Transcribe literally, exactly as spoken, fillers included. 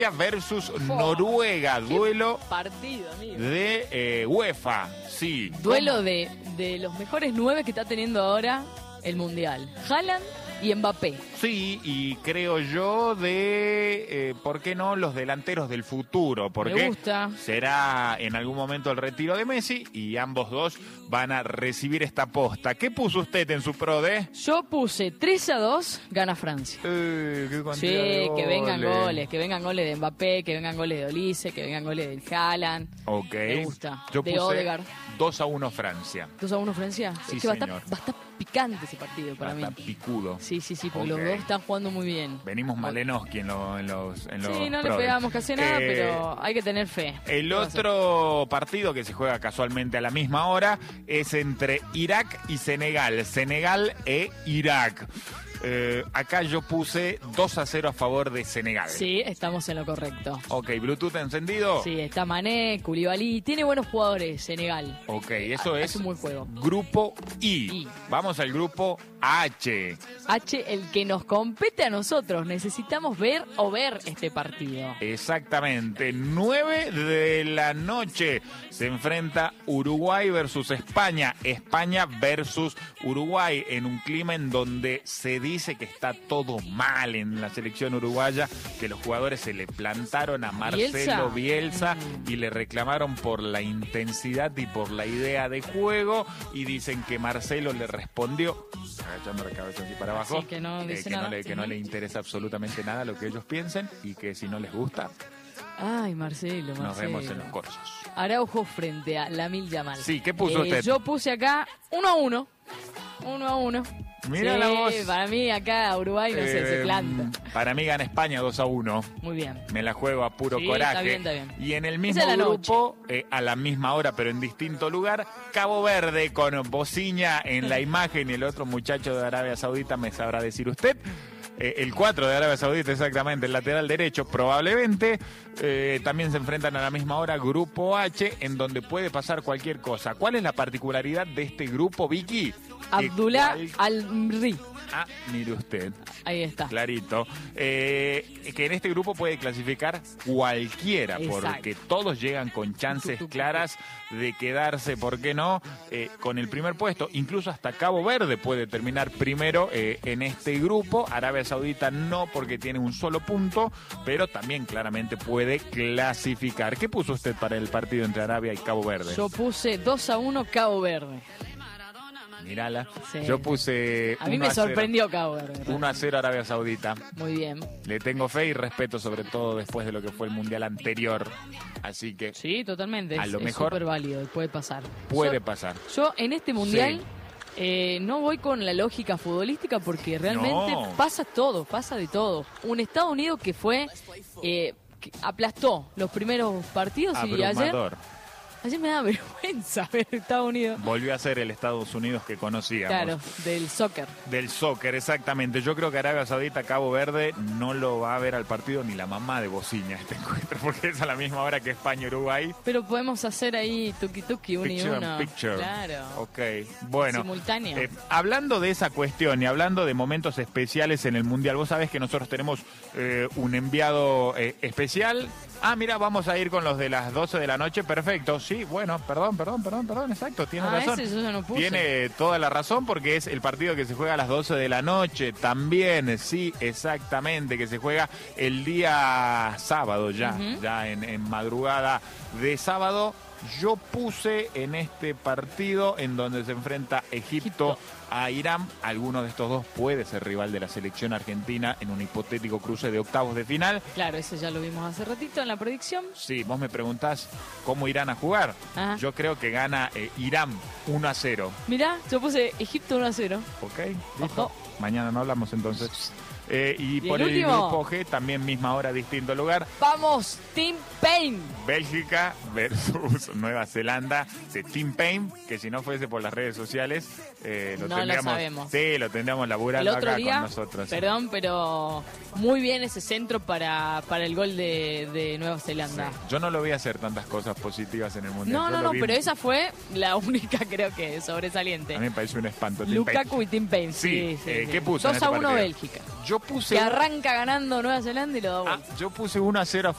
versus Noruega, duelo partido, amigo. de eh, UEFA, sí. Duelo de, de los mejores nueve que está teniendo ahora el Mundial. Haaland y Mbappé. Sí, y creo yo de, eh, ¿por qué no?, los delanteros del futuro, porque Me gusta. será en algún momento el retiro de Messi y ambos dos van a recibir esta posta. ¿Qué puso usted en su pro de? Yo puse tres a dos, gana Francia. Eh, qué Sí, que vengan goles, que vengan goles de Mbappé, que vengan goles de Olise, que vengan goles del Haaland. Ok. Me gusta. Yo De puse Odegaard. dos a uno Francia. dos a uno Francia. Sí, es que va a, estar, señor. va a estar picante ese partido para Está mí. picudo. Sí, sí, sí, porque Ok. los dos están jugando muy bien. Venimos Malenoski en, lo- en los en los Sí, no le pros. pegamos casi nada, Eh, pero hay que tener fe. El ¿Qué va a hacer? otro partido que se juega casualmente a la misma hora es entre Irak y Senegal. Senegal e Irak. Eh, acá yo puse dos a cero a favor de Senegal. Sí, estamos en lo correcto. Ok, Bluetooth encendido. Sí, está Mané, Koulibaly, tiene buenos jugadores Senegal. Ok, eso Hace es un buen juego. grupo I. I. Vamos al grupo H. H, el que nos compete a nosotros. Necesitamos ver o ver este partido. Exactamente, nueve de la noche se enfrenta Uruguay versus España, España versus Uruguay, en un clima en donde se dice que está todo mal en la selección uruguaya, que los jugadores se le plantaron a Marcelo ¿Bielsa? Bielsa Mm. y le reclamaron por la intensidad y por la idea de juego, y dicen que Marcelo le respondió agachando la cabeza así para abajo, Así que no dice que, no nada. le, que no le interesa absolutamente nada lo que ellos piensen, y que si no les gusta, Ay, Marcelo, Marcelo. nos vemos en los corsos. Araujo frente a Lamil Yamal. Sí, ¿qué puso Eh, usted? Yo puse acá uno a uno. Uno a uno. Mira Sí, la voz. para mí acá Uruguay, no sé, se Eh, planta. Para mí gana España dos a uno. Muy bien. Me la juego a puro Sí, coraje. está bien, está bien. Y en el Esa mismo es la grupo, eh, a la misma hora, pero en distinto lugar, Cabo Verde con Bociña en la imagen, y el otro muchacho de Arabia Saudita, me sabrá decir usted. Eh, el cuatro de Arabia Saudita, exactamente, el lateral derecho, probablemente. Eh, también se enfrentan a la misma hora, grupo H, en donde puede pasar cualquier cosa. ¿Cuál es la particularidad de este grupo, Vicky? Que Abdullah cual- Al-Mri. Ah, mire usted. Ahí está. Clarito. Eh, que en este grupo puede clasificar cualquiera, Exacto. porque todos llegan con chances claras de quedarse, ¿por qué no?, eh, con el primer puesto. Incluso hasta Cabo Verde puede terminar primero eh, en este grupo. Arabia Saudita no, porque tiene un solo punto, pero también claramente puede clasificar. ¿Qué puso usted para el partido entre Arabia y Cabo Verde? Yo puse dos a uno Cabo Verde. Mírala. Sí. Yo puse A mí uno me cero. sorprendió Cabo Verde. uno a cero Arabia Saudita. Muy bien. Le tengo fe y respeto, sobre todo después de lo que fue el mundial anterior. Así que Sí, totalmente. A es, lo es mejor súper válido, puede pasar. puede Yo- pasar. Yo en este mundial eh, no voy con la lógica futbolística porque realmente No. pasa todo, pasa de todo. Un Estados Unidos que fue, eh, que aplastó los primeros partidos y ayer, Abrumador. ayer me da vergüenza ver Estados Unidos. Volvió a ser el Estados Unidos que conocíamos. Claro, del soccer. Del soccer, exactamente. Yo creo que Arabia Saudita, Cabo Verde, no lo va a ver al partido ni la mamá de Bociña este encuentro, porque es a la misma hora que España-Uruguay. Pero podemos hacer ahí tuki tuki, uno y Picture uno. and picture. Claro. Ok, bueno. Simultáneo. Eh, hablando de esa cuestión y hablando de momentos especiales en el Mundial, vos sabés que nosotros tenemos eh, un enviado eh, especial. Ah, mira, vamos a ir con los de las doce de la noche. Perfecto. Sí, bueno, perdón, perdón, perdón, perdón, exacto, tiene Ah, razón. ese yo ya no puse. Tiene toda la razón, porque es el partido que se juega a las doce de la noche. También, sí, exactamente, que se juega el día sábado ya, Ujú. ya en, en madrugada de sábado. Yo puse en este partido en donde se enfrenta Egipto Egipto. a Irán. Alguno de estos dos puede ser rival de la selección argentina en un hipotético cruce de octavos de final. Claro, ese ya lo vimos hace ratito en la predicción. Sí, vos me preguntás cómo irán a jugar. Ajá. Yo creo que gana eh, Irán uno a cero. Mirá, yo puse Egipto uno a cero. ¿Ok? ¿Listo? Ojo. Mañana no hablamos entonces. Eh, y ¿Y por el el, último? grupo G, también misma hora, distinto lugar. ¡Vamos, Team Pain! Bélgica versus Nueva Zelanda de Team Pain, que si no fuese por las redes sociales, eh, lo No lo tendríamos. sabemos. Sí, lo tendríamos El laburando otro acá día, con nosotros. sí. perdón, pero muy bien ese centro para, para el gol de, de Nueva Zelanda. Sí. Yo no lo vi hacer tantas cosas positivas en el mundial. No, Yo no, lo no, vi- pero esa fue la única, creo que, sobresaliente. A mí me pareció un espanto. Team Pain. Lukaku y Team Pain, Sí, sí. sí, eh, sí. ¿qué puso en dos este a uno partido? Bélgica. Yo puse. Que arranca ganando Nueva Zelanda y lo da Ah, vuelta. yo puse uno a cero